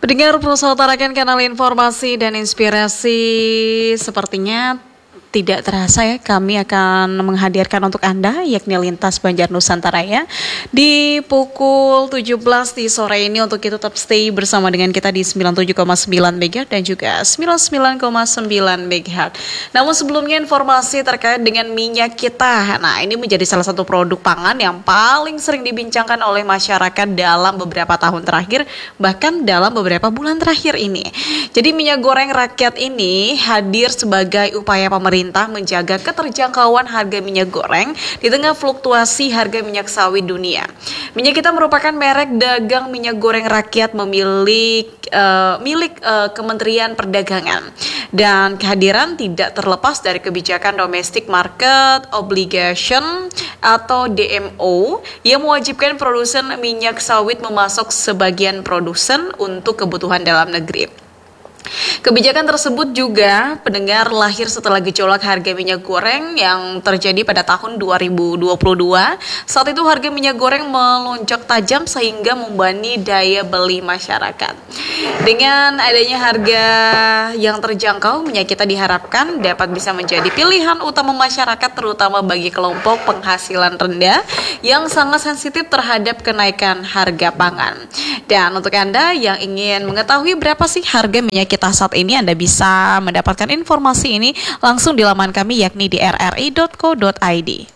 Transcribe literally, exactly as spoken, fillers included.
Pendengar Pulsa utarakan kanal informasi dan inspirasi. Sepertinya tidak terasa ya, kami akan menghadirkan untuk Anda yakni Lintas Banjar Nusantara ya di pukul tujuh belas di sore ini untuk itu tetap stay bersama dengan kita di sembilan puluh tujuh koma sembilan megahertz dan juga sembilan puluh sembilan koma sembilan megahertz. Namun sebelumnya informasi terkait dengan minyak kita. Nah, ini menjadi salah satu produk pangan yang paling sering dibincangkan oleh masyarakat dalam beberapa tahun terakhir, bahkan dalam beberapa bulan terakhir ini. Jadi minyak goreng rakyat ini hadir sebagai upaya pemerintah menjaga keterjangkauan harga minyak goreng di tengah fluktuasi harga minyak sawit dunia. Minyak kita merupakan merek dagang minyak goreng rakyat memilik uh, milik uh, Kementerian Perdagangan, dan kehadiran tidak terlepas dari kebijakan domestic market obligation atau D M O yang mewajibkan produsen minyak sawit memasok sebagian produsen untuk kebutuhan dalam negeri. Kebijakan tersebut juga pendengar lahir setelah gejolak harga minyak goreng yang terjadi pada tahun dua ribu dua puluh dua. Saat itu harga minyak goreng melonjak tajam sehingga membebani daya beli masyarakat. Dengan adanya harga yang terjangkau, minyak kita diharapkan dapat bisa menjadi pilihan utama masyarakat, terutama bagi kelompok penghasilan rendah yang sangat sensitif terhadap kenaikan harga pangan. Dan untuk Anda yang ingin mengetahui berapa sih harga minyak kita saat ini, Anda bisa mendapatkan informasi ini langsung di laman kami yakni di r r i dot co dot i d.